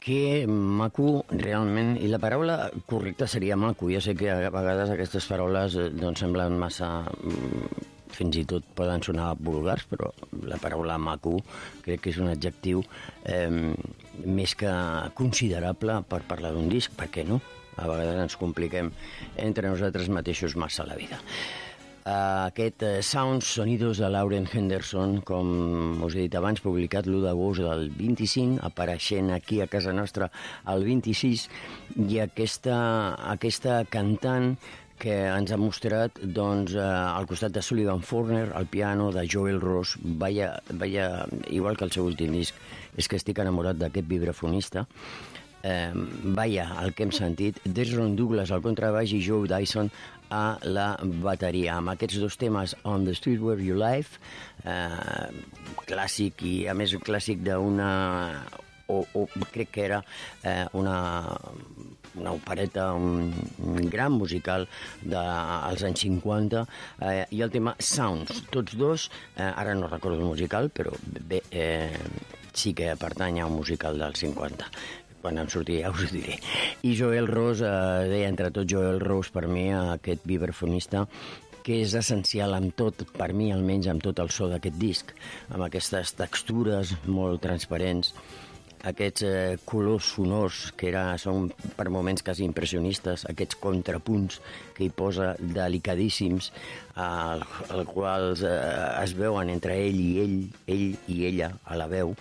Que maco, realment, i la paraula correcta seria maco. Ja sé que a vegades aquestes paraules doncs semblen massa, fins i tot poden sonar vulgars, però la paraula maco crec que és un adjectiu més que considerable per parlar d'un disc, per què no? A vegades ens compliquem entre nosaltres mateixos massa la vida. Aquest Sounds, Sonidos de Lauren Henderson, com us he dit abans, publicat l'1 d'agost del 25, apareixent aquí a casa nostra el 26, i aquesta cantant que ens ha mostrat doncs, al costat de Sullivan Forner, al piano, de Joel Ross, vaya, igual que el seu últim disc, és que estic enamorat d'aquest vibrafonista. Vaya, el que hem sentit, Desron Douglas al contrabaix i Joe Dyson a la bateria, amb aquests dos temes, On the Street Where You Live, clàssic, i a més clàssic d'una, o crec que era una opereta, un gran musical dels anys 50, i el tema Sounds, tots dos, ara no recordo el musical, però bé, sí que pertany a un musical dels 50. Quan em surti ja us ho diré. I Joel Ross, deia entre tot Joel Ross, per mi, aquest vibrafonista, que és essencial amb tot, per mi almenys, amb tot el so d'aquest disc, amb aquestes textures molt transparents, aquests colors sonors que són per moments quasi impressionistes, aquests contrapunts que hi posa delicadíssims, els quals es veuen entre ell i ella a la veu.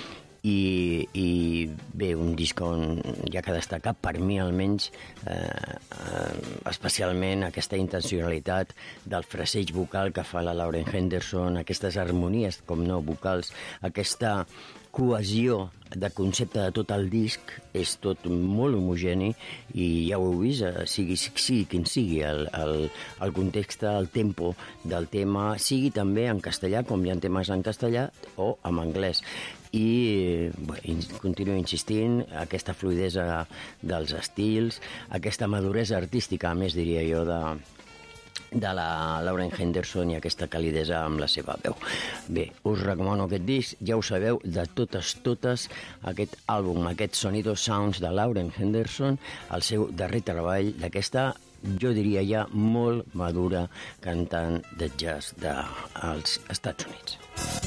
I bé, un disc on hi ha que destacar, per mi almenys, especialment aquesta intencionalitat del fraseig vocal que fa la Lauren Henderson, aquestes harmonies, com no, vocals, aquesta cohesió de concepte de tot el disc, és tot molt homogeni, i ja ho heu vist, sigui quin sigui el context, el tempo del tema, sigui també en castellà, com hi ha temes en castellà, o en anglès. I continuo insistint, aquesta fluidesa dels estils, aquesta maduresa artística, a més diria jo, de la Lauren Henderson, i aquesta calidesa amb la seva veu. Bé, us recomano aquest disc, ja ho sabeu, de totes, aquest àlbum, aquest Sonidos Sounds de Lauren Henderson, el seu darrer treball d'aquesta, jo diria ja, molt madura cantant de jazz dels Estats Units.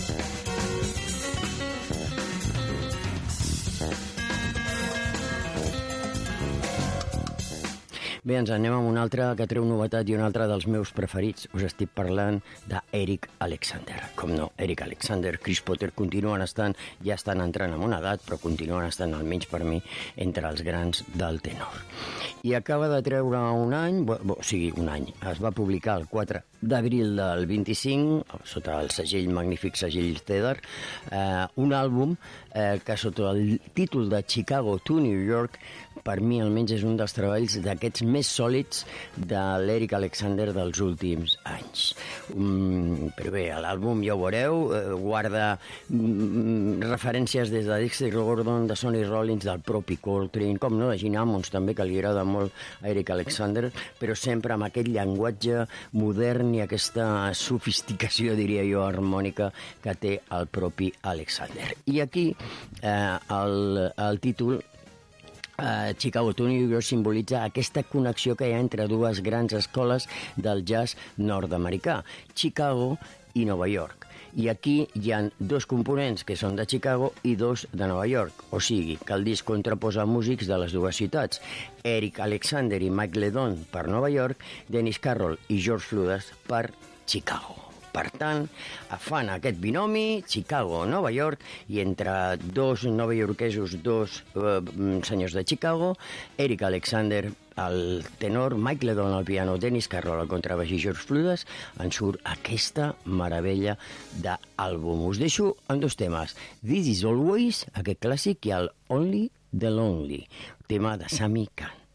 Bé, ens anem amb un altre que treu novetat, i un altre dels meus preferits. Us estic parlant d'Eric Alexander. Com no, Eric Alexander, Chris Potter ja estan entrant en una edat, però continuen estant, almenys per mi, entre els grans del tenor. I acaba de treure un any, un any, es va publicar el 4 d'abril del 25, sota el magnífic segell Cedar, un àlbum que sota el títol de Chicago to New York, per mi almenys és un dels treballs d'aquests més sòlids de l'Eric Alexander dels últims anys. Però bé, l'àlbum, ja ho veureu, guarda referències des de Dexter Gordon, de Sonny Rollins, del propi Coltrane, com no, de Gene Ammons també, que li agrada molt a Eric Alexander, però sempre amb aquest llenguatge modern i aquesta sofisticació, diria jo, harmònica que té el propi Alexander. I aquí el títol Chicago to New York simbolitza aquesta connexió que hi ha entre dues grans escoles del jazz nord-americà, Chicago i Nova York. I aquí hi ha dos components que són de Chicago i dos de Nova York, o sigui, que el disc contraposa músics de les dues ciutats, Eric Alexander i Mike Ledon per Nova York, Dennis Carroll i George Fludas per Chicago. Per tant, fan aquest binomi, Chicago-Nova York, i entre dos novaiorquesos, dos senyors de Chicago, Eric Alexander al tenor, Mike Ledon al piano, Dennis Carroll al contrabaix i George Fludas, en surt aquesta meravella d'àlbum. Us deixo amb dos temes, This Is Always, aquest clàssic, i el Only the Lonely, tema de Sammy Cahn.